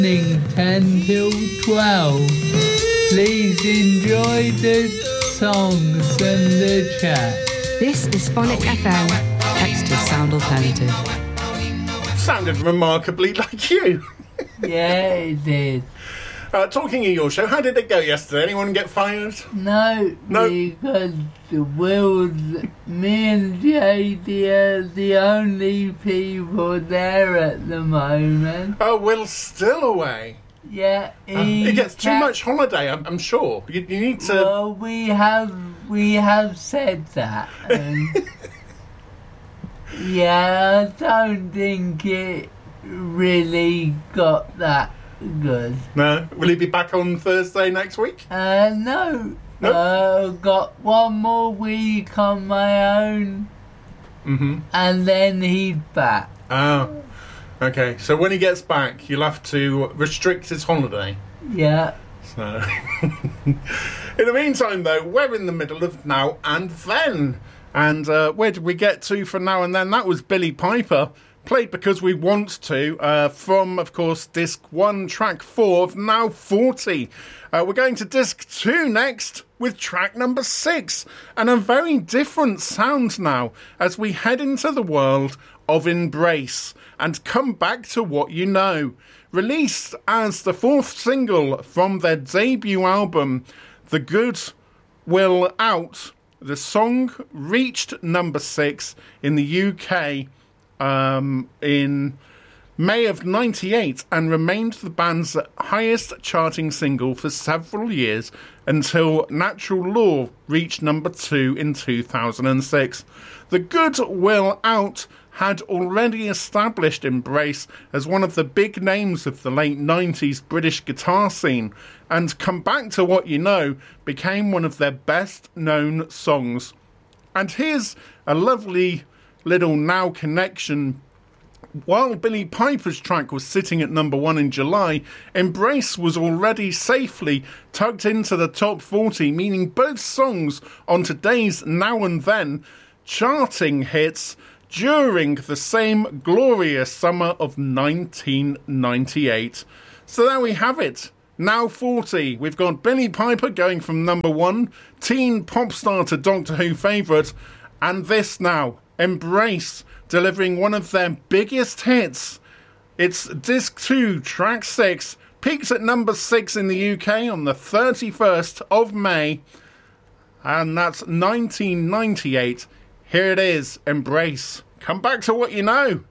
10 till 12. Please enjoy the songs and the chat. This is Phonic FM, extra sound alternative. Sounded remarkably like you. Yeah, it did. Talking of your show, how did it go yesterday? Anyone get fired? No, because me and JD are the only people there at the moment. Oh, Will's still away. Yeah, he gets too much holiday, I'm sure. You need to... Well, we have said that. Yeah, I don't think it really got that good. No? Will he be back on Thursday next week? No. Got one more week on my own. Mm-hmm. And then he's back. Oh. Okay, so when he gets back, you'll have to restrict his holiday. Yeah. So, in the meantime, though, we're in the middle of Now and Then. And where did we get to for Now and Then? That was Billy Piper, played because we want to, from, of course, Disc 1, Track 4 of Now 40. We're going to Disc 2 next with track number 6, and a very different sound now as we head into the world of Embrace and Come Back to What You Know. Released as the 4th single from their debut album, The Good Will Out, the song reached number 6 in the UK in May of '98 and remained the band's highest charting single for several years until Natural Law reached number 2 in 2006. The Good Will Out had already established Embrace as one of the big names of the late 90s British guitar scene, and Come Back to What You Know became one of their best known songs. And here's a lovely little Now connection. While Billy Piper's track was sitting at number 1 in July, Embrace was already safely tucked into the top 40, meaning both songs on today's Now and Then charting hits during the same glorious summer of 1998. So there we have it. Now 40. We've got Billy Piper going from number 1, teen pop star to Doctor Who favourite, and this now, Embrace, delivering one of their biggest hits. It's Disc 2, Track 6, peaked at number 6 in the UK on the 31st of May, and that's 1998. Here it is, Embrace. Come Back to What You Know.